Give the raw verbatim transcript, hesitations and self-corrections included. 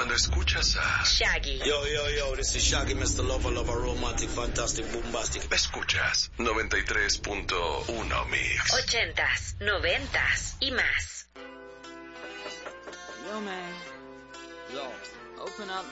Cuando escuchas a Shaggy. Yo, yo, yo, this is Shaggy, mister Lover, Lover, Romantic, Fantastic, Bombastic. Escuchas noventa y tres punto uno Mix. Ochentas, noventas y más. Yo, man. Yo, open up